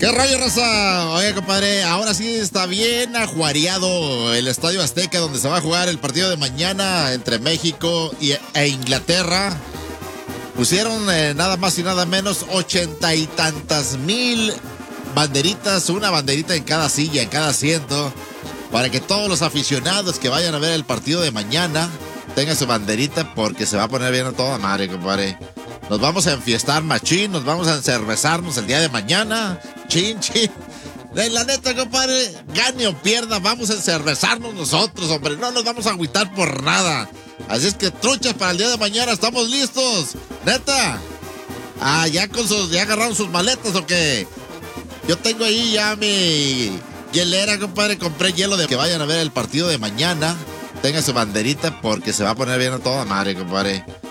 ¿Qué rollo, raza? Oye, compadre, ahora sí está bien ajuareado el Estadio Azteca, donde se va a jugar el partido de mañana entre México e Inglaterra. Pusieron nada más y nada menos 80 y tantas mil banderitas, una banderita en cada silla, en cada asiento, para que todos los aficionados que vayan a ver el partido de mañana tengan su banderita, porque se va a poner bien a toda madre, compadre. Nos vamos a enfiestar machín, nos vamos a encervezarnos el día de mañana. Chin, chin. La neta, compadre, gane o pierda, vamos a encervezarnos nosotros, hombre. No nos vamos a agüitar por nada. Así es que, truchas, para el día de mañana estamos listos. Neta. Ya agarraron sus maletas, ¿o qué? Yo tengo ahí ya mi hielera, compadre. Compré hielo de que vayan a ver el partido de mañana. Tengan su banderita, porque se va a poner bien a toda madre, compadre.